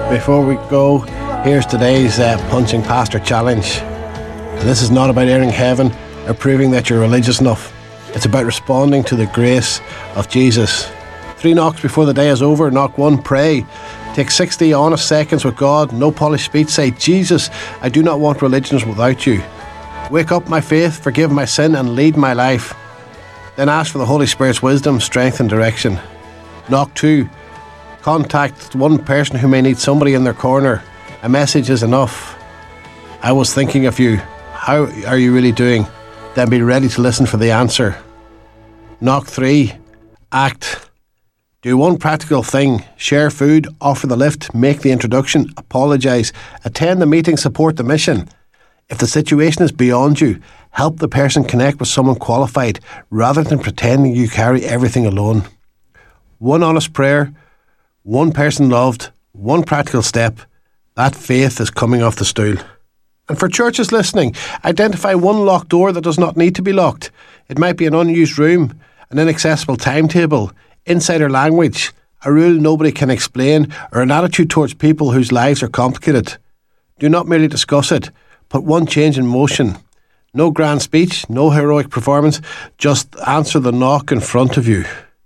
Before we go, here's today's Punching Pastor Challenge. And this is not about earning heaven or proving that you're religious enough. It's about responding to the grace of Jesus. 3 knocks before the day is over. Knock 1, pray. Take 60 honest seconds with God. No polished speech. Say, Jesus, I do not want religions without you. Wake up my faith, forgive my sin, and lead my life. Then ask for the Holy Spirit's wisdom, strength, and direction. Knock 2. Contact one person who may need somebody in their corner. A message is enough. I was thinking of you. How are you really doing? Then be ready to listen for the answer. Knock 3. Act. Do one practical thing. Share food, offer the lift, make the introduction, apologise, attend the meeting, support the mission. If the situation is beyond you, help the person connect with someone qualified rather than pretending you carry everything alone. One honest prayer, one person loved, one practical step. That faith is coming off the stool. And for churches listening, identify one locked door that does not need to be locked. It might be an unused room, an inaccessible timetable, insider language, a rule nobody can explain, or an attitude towards people whose lives are complicated. Do not merely discuss it. Put one change in motion. No grand speech, no heroic performance. Just answer the knock in front of you.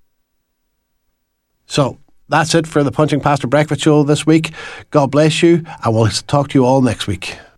So, that's it for the Punching Pastor Breakfast Show this week. God bless you, and we'll talk to you all next week.